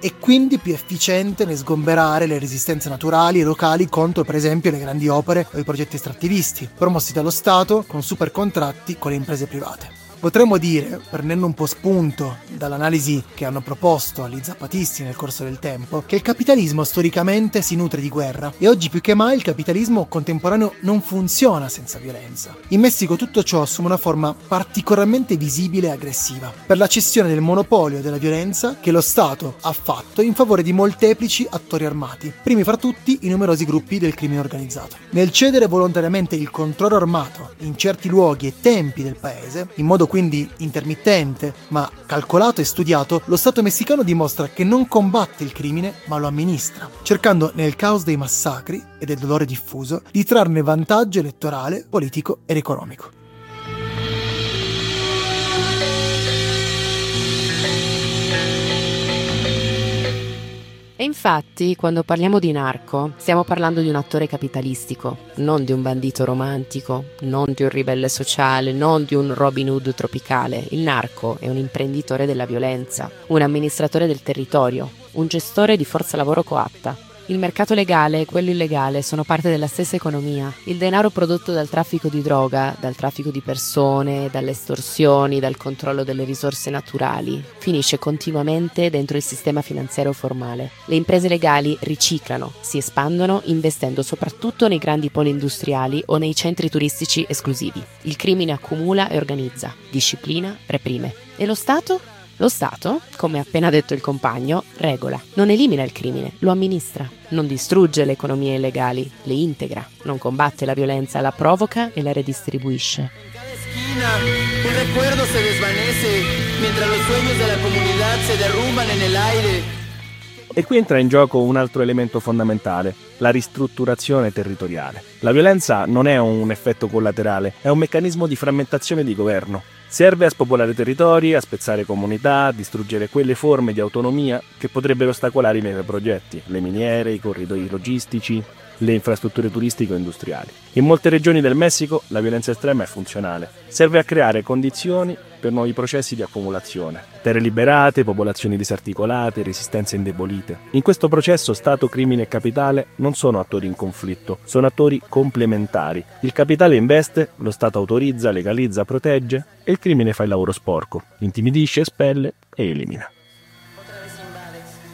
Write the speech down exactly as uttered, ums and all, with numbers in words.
e quindi più efficiente nel sgomberare le resistenze naturali e locali contro, per esempio, le grandi opere o i progetti estrattivisti, promossi dallo Stato con super contratti con le imprese private. Potremmo dire, prendendo un po' spunto dall'analisi che hanno proposto agli zapatisti nel corso del tempo, che il capitalismo storicamente si nutre di guerra e oggi più che mai il capitalismo contemporaneo non funziona senza violenza. In Messico tutto ciò assume una forma particolarmente visibile e aggressiva, per la cessione del monopolio della violenza che lo Stato ha fatto in favore di molteplici attori armati, primi fra tutti i numerosi gruppi del crimine organizzato. Nel cedere volontariamente il controllo armato in certi luoghi e tempi del paese, in modo quindi intermittente, ma calcolato e studiato, lo Stato messicano dimostra che non combatte il crimine, ma lo amministra, cercando nel caos dei massacri e del dolore diffuso di trarne vantaggio elettorale, politico ed economico. E infatti, quando parliamo di narco, stiamo parlando di un attore capitalistico, non di un bandito romantico, non di un ribelle sociale, non di un Robin Hood tropicale. Il narco è un imprenditore della violenza, un amministratore del territorio, un gestore di forza lavoro coatta. Il mercato legale e quello illegale sono parte della stessa economia. Il denaro prodotto dal traffico di droga, dal traffico di persone, dalle estorsioni, dal controllo delle risorse naturali, finisce continuamente dentro il sistema finanziario formale. Le imprese legali riciclano, si espandono investendo soprattutto nei grandi poli industriali o nei centri turistici esclusivi. Il crimine accumula e organizza, disciplina, reprime. E lo Stato? Lo Stato, come ha appena detto il compagno, regola, non elimina il crimine, lo amministra, non distrugge le economie illegali, le integra, non combatte la violenza, la provoca e la redistribuisce. En cada esquina, un recuerdo se desvanece, mientras los sueños de la comunidad se derrumban en el aire. E qui entra in gioco un altro elemento fondamentale, la ristrutturazione territoriale. La violenza non è un effetto collaterale, è un meccanismo di frammentazione di governo. Serve a spopolare territori, a spezzare comunità, a distruggere quelle forme di autonomia che potrebbero ostacolare i megaprogetti, le miniere, i corridoi logistici, le infrastrutture turistiche o industriali. In molte regioni del Messico la violenza estrema è funzionale. Serve a creare condizioni per nuovi processi di accumulazione. Terre liberate, popolazioni disarticolate, resistenze indebolite. In questo processo Stato, crimine e capitale non sono attori in conflitto, sono attori complementari. Il capitale investe, lo Stato autorizza, legalizza, protegge e il crimine fa il lavoro sporco, intimidisce, espelle e elimina.